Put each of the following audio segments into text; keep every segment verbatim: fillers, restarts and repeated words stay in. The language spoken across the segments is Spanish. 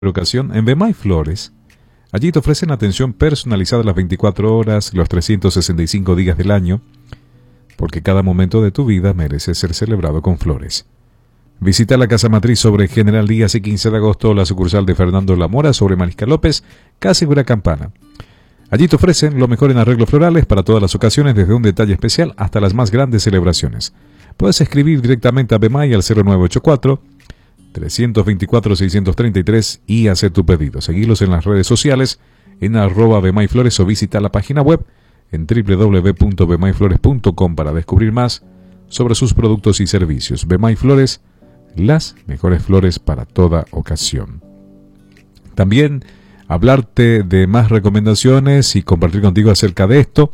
ocasión en Bemay Flores. Allí te ofrecen atención personalizada las veinticuatro horas, los trescientos sesenta y cinco días del año, porque cada momento de tu vida merece ser celebrado con flores. Visita la Casa Matriz sobre General Díaz y quince de agosto, la sucursal de Fernando Lamora sobre Mariscal López, casi Buena Campana. Allí te ofrecen lo mejor en arreglos florales para todas las ocasiones, desde un detalle especial hasta las más grandes celebraciones. Puedes escribir directamente a Bemay al cero nueve ocho cuatro, tres dos cuatro, seis tres tres y hacer tu pedido. Seguilos en las redes sociales en arroba Bemay Flores o visita la página web en doble u doble u doble u punto bemay flores punto com para descubrir más sobre sus productos y servicios. Bemay Flores, las mejores flores para toda ocasión. También hablarte de más recomendaciones y compartir contigo acerca de esto.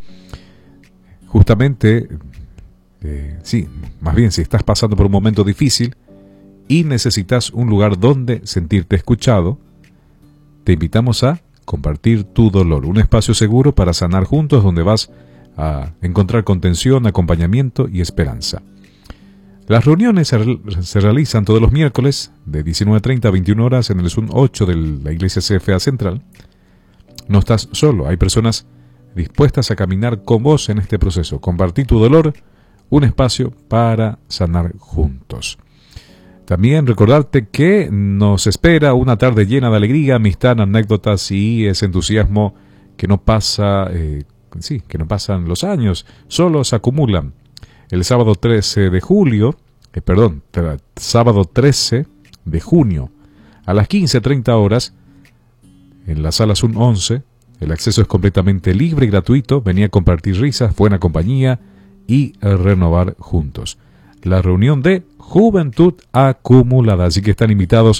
Justamente, eh, sí, más bien si estás pasando por un momento difícil y necesitas un lugar donde sentirte escuchado, te invitamos a compartir tu dolor, un espacio seguro para sanar juntos donde vas a encontrar contención, acompañamiento y esperanza. Las reuniones se, re se realizan todos los miércoles de diecinueve treinta a veintiuna horas en el Zoom ocho de la Iglesia C F A Central. No estás solo, hay personas dispuestas a caminar con vos en este proceso. Compartir tu dolor, un espacio para sanar juntos. También recordarte que nos espera una tarde llena de alegría, amistad, anécdotas y ese entusiasmo que no pasa, eh, sí, que no pasan los años, solo se acumulan. El sábado trece de julio, eh, perdón, sábado trece de junio, a las quince treinta horas, en la sala Zoom once, el acceso es completamente libre y gratuito. Vení a compartir risas, buena compañía y a renovar juntos. La reunión de Juventud Acumulada, así que están invitados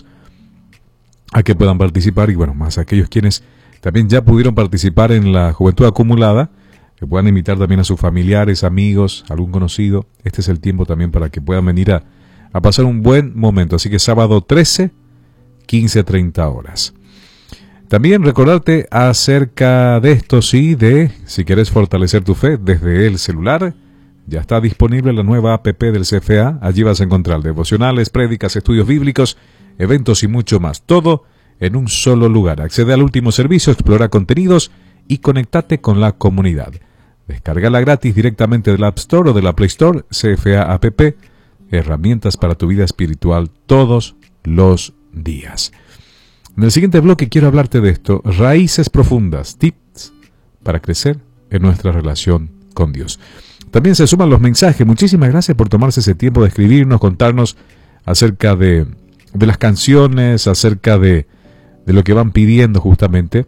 a que puedan participar y bueno, más aquellos quienes también ya pudieron participar en la Juventud Acumulada, que puedan invitar también a sus familiares, amigos, algún conocido. Este es el tiempo también para que puedan venir a, a pasar un buen momento, así que sábado trece, quince treinta horas. También recordarte acerca de esto, sí, de si quieres fortalecer tu fe desde el celular. Ya está disponible la nueva app del C F A. Allí vas a encontrar devocionales, prédicas, estudios bíblicos, eventos y mucho más. Todo en un solo lugar. Accede al último servicio, explora contenidos y conéctate con la comunidad. Descárgala gratis directamente del App Store o de la Play Store. C F A App, herramientas para tu vida espiritual todos los días. En el siguiente bloque quiero hablarte de esto. Raíces profundas, tips para crecer en nuestra relación con Dios. También se suman los mensajes. Muchísimas gracias por tomarse ese tiempo de escribirnos, contarnos acerca de, de las canciones, acerca de, de lo que van pidiendo justamente.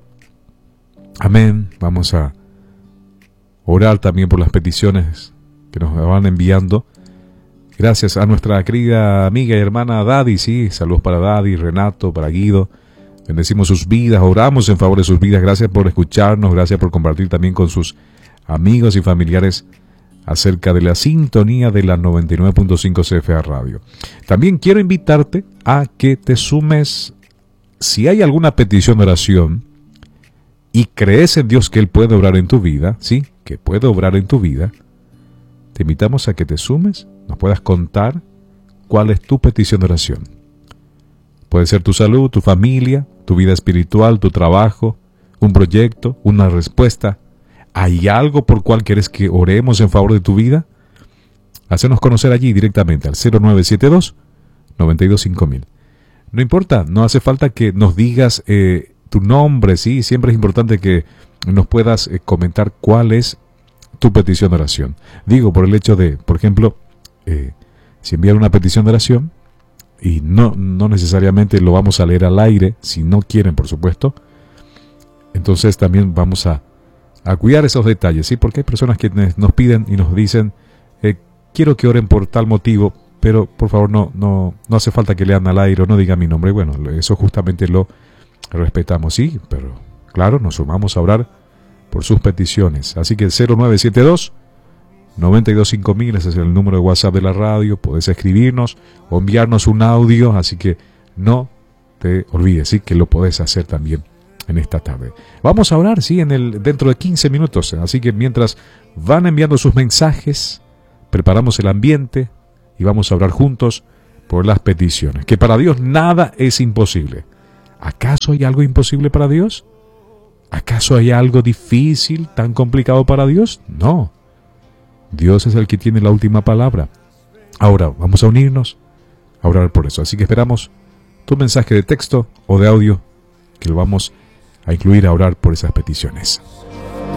Amén. Vamos a orar también por las peticiones que nos van enviando. Gracias a nuestra querida amiga y hermana Dadi. Sí, saludos para Dadi, Renato, para Guido. Bendecimos sus vidas, oramos en favor de sus vidas. Gracias por escucharnos, gracias por compartir también con sus amigos y familiares acerca de la sintonía de la noventa y nueve punto cinco C F A Radio. También quiero invitarte a que te sumes, si hay alguna petición de oración y crees en Dios que Él puede obrar en tu vida, sí, que puede obrar en tu vida, te invitamos a que te sumes, nos puedas contar cuál es tu petición de oración. Puede ser tu salud, tu familia, tu vida espiritual, tu trabajo, un proyecto, una respuesta. ¿Hay algo por cual quieres que oremos en favor de tu vida? Hácenos conocer allí directamente al cero nueve siete dos, nueve dos cinco mil. No importa, no hace falta que nos digas eh, tu nombre, sí, siempre es importante que nos puedas eh, comentar cuál es tu petición de oración. Digo, por el hecho de, por ejemplo, eh, si envían una petición de oración y no, no necesariamente lo vamos a leer al aire, si no quieren, por supuesto, entonces también vamos a a cuidar esos detalles, ¿sí? Porque hay personas que nos piden y nos dicen, eh, quiero que oren por tal motivo, pero por favor no, no, no hace falta que lean al aire o no digan mi nombre. Bueno, eso justamente lo respetamos, sí, pero claro, nos sumamos a orar por sus peticiones. Así que cero nueve siete dos, nueve dos cinco mil, ese es el número de WhatsApp de la radio, podés escribirnos o enviarnos un audio, así que no te olvides, sí, que lo podés hacer también en esta tarde. Vamos a orar, sí, en el, dentro de quince minutos. Así que mientras van enviando sus mensajes, preparamos el ambiente y vamos a orar juntos por las peticiones. Que para Dios nada es imposible. ¿Acaso hay algo imposible para Dios? ¿Acaso hay algo difícil, tan complicado para Dios? No. Dios es el que tiene la última palabra. Ahora, vamos a unirnos a orar por eso. Así que esperamos tu mensaje de texto o de audio, que lo vamos a incluir a orar por esas peticiones.